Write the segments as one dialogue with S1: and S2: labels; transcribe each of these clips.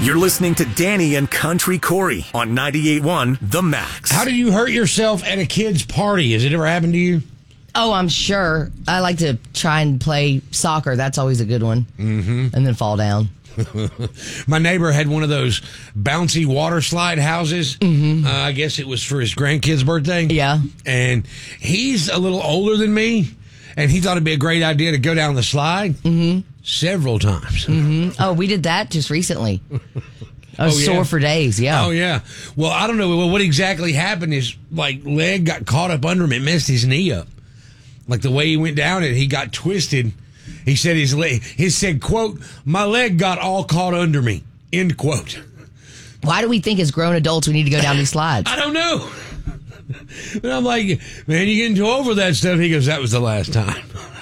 S1: You're listening to Danny and Country Corey on 98.1 The Max.
S2: How did you hurt yourself at a kid's party? Has it ever happened to you?
S3: Oh, I'm sure. I like to try and play soccer. That's always a good one. Mm-hmm. And then fall down.
S2: My neighbor had one of those bouncy water slide houses. Mm-hmm. I guess it was for his grandkid's birthday.
S3: Yeah.
S2: And he's a little older than me, and he thought it'd be a great idea to go down the slide several times.
S3: Mm-hmm. Oh, we did that just recently. I was sore for days, yeah.
S2: Oh, yeah. Well, I don't know. What exactly happened is, leg got caught up under him. It messed his knee up. Like, the way he went down it, he got twisted. He said he said, quote, "My leg got all caught under me," end quote.
S3: Why do we think as grown adults we need to go down these slides?
S2: I don't know. But I'm like, man, you're getting too over that stuff. He goes, that was the last time.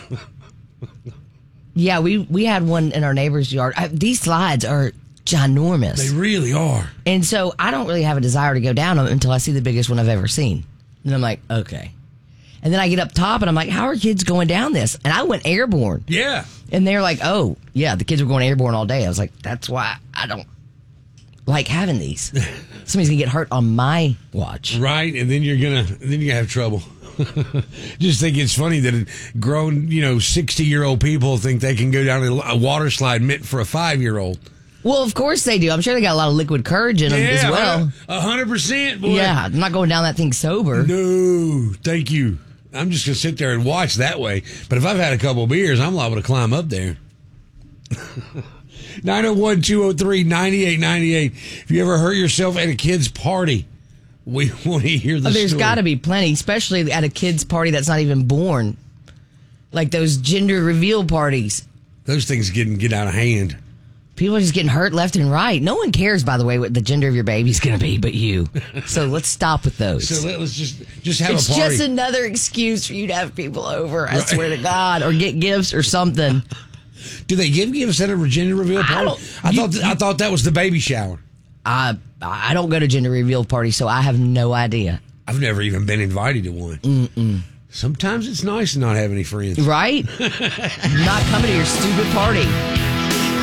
S3: Yeah, we had one in our neighbor's yard. These slides are ginormous.
S2: They really are.
S3: And so I don't really have a desire to go down them until I see the biggest one I've ever seen. And I'm like, okay. And then I get up top and I'm like, how are kids going down this? And I went airborne.
S2: Yeah.
S3: And they're like, oh, yeah, the kids were going airborne all day. I was like, that's why I don't like having these. Somebody's going to get hurt on my watch.
S2: Right. And then you're going to have trouble. Just think it's funny that grown, 60-year-old people think they can go down a water slide meant for a 5-year-old.
S3: Well, of course they do. I'm sure they got a lot of liquid courage in them as well.
S2: 100%, boy.
S3: Yeah, I'm not going down that thing sober.
S2: No, thank you. I'm just going to sit there and watch that way. But if I've had a couple of beers, I'm liable to climb up there. 901-203-9898. If you ever hurt yourself at a kid's party, we want to hear the story.
S3: There's got to be plenty, especially at a kid's party that's not even born. Like those gender reveal parties.
S2: Those things get out of hand.
S3: People are just getting hurt left and right. No one cares, by the way, what the gender of your baby's going to be but you. So let's stop with those.
S2: So let's just have
S3: it's
S2: a party.
S3: It's just another excuse for you to have people over, I swear to God, or get gifts or something.
S2: Do they give gifts at a gender reveal party? I thought that was the baby shower.
S3: I don't go to gender reveal parties, so I have no idea.
S2: I've never even been invited to one. Mm-mm. Sometimes it's nice to not have any friends.
S3: Right? Not coming to your stupid party.